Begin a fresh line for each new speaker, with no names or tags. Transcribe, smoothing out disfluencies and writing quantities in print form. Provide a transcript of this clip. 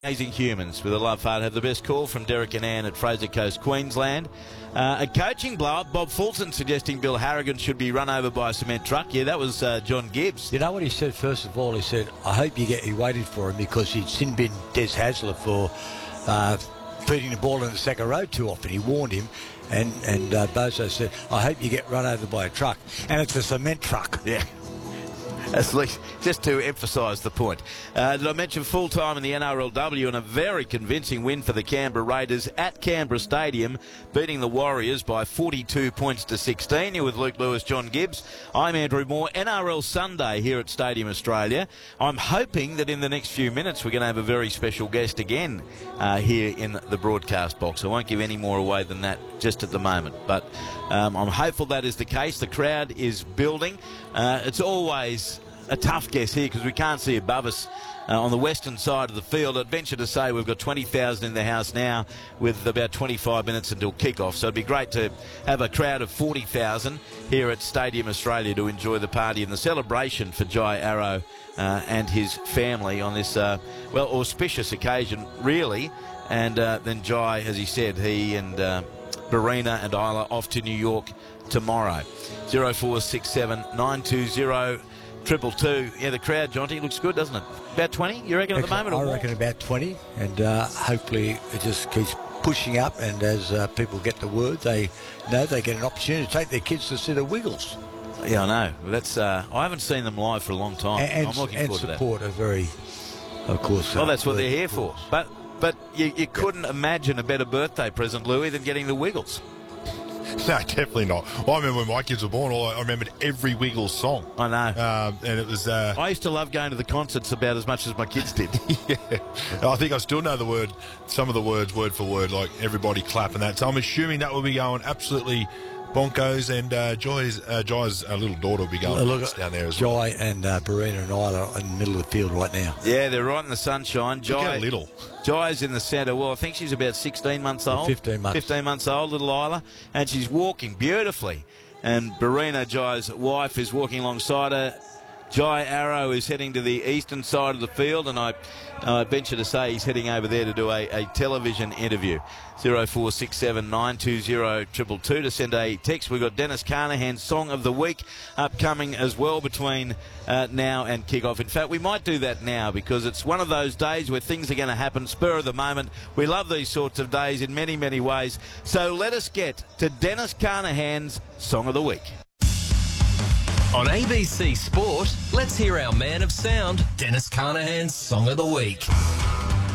Amazing Humans with a love heart have the best call from Derek and Ann at Fraser Coast, Queensland. A coaching blow-up. Bob Fulton suggesting Bill Harrigan should be run over by a cement truck. Yeah, that was John Gibbs.
You know what he said first of all? He said, I hope he waited for him because he'd sin-bin Des Hasler for feeding the ball in the second row too often. He warned him. And Bozo said, I hope you get run over by a truck. And it's a cement truck.
Yeah. At least, just to emphasise the point. Did I mention full-time in the NRLW and a very convincing win for the Canberra Raiders at Canberra Stadium, beating the Warriors by 42 points to 16. Here with Luke Lewis, John Gibbs. I'm Andrew Moore. NRL Sunday here at Stadium Australia. I'm hoping that in the next few minutes we're going to have a very special guest again here in the broadcast box. I won't give any more away than that just at the moment, but I'm hopeful that is the case. The crowd is building. It's always a tough guess here because we can't see above us on the western side of the field. I'd venture to say we've got 20,000 in the house now with about 25 minutes until kick-off. So it'd be great to have a crowd of 40,000 here at Stadium Australia to enjoy the party and the celebration for Jai Arrow and his family on this, auspicious occasion, really. And then Jai, as he said, he and Barina and Isla off to New York tomorrow. 0467 920 222. Yeah, the crowd, Jonty, looks good, doesn't it? About 20, you reckon, at the moment?
I reckon about 20, and hopefully it just keeps pushing up, and as people get the word, they know they get an opportunity to take their kids to see the Wiggles.
Yeah, I know. That's I haven't seen them live for a long time.
And
I'm looking forward to that.
Support are very, of course.
Well, that's what they're here for. But you couldn't imagine a better birthday present, Louis, than getting the Wiggles.
No, definitely not. I remember when my kids were born, I remembered every Wiggles song.
I know.
And it was...
I used to love going to the concerts about as much as my kids did.
Yeah. I think I still know some of the words word for word, like everybody clap and that. So I'm assuming that will be going absolutely bonkers, and Jai's little daughter will be going down there as well.
Jai and Barina and Isla are in the middle of the field right now.
Yeah, they're right in the sunshine.
Look how little.
Jai's in the centre. Well, I think she's about 16 months old.
15 months.
15 months old, little Isla. And she's walking beautifully. And Barina, Jai's wife, is walking alongside her. Jai Arrow is heading to the eastern side of the field, and I venture to say he's heading over there to do a television interview. 0467 920 222 to send a text. We've got Dennis Carnahan's Song of the Week upcoming as well between now and kick-off. In fact, we might do that now because it's one of those days where things are going to happen spur of the moment. We love these sorts of days in many, many ways. So let us get to Dennis Carnahan's Song of the Week.
On ABC Sport, let's hear our man of sound, Dennis Carnahan's Song of the Week.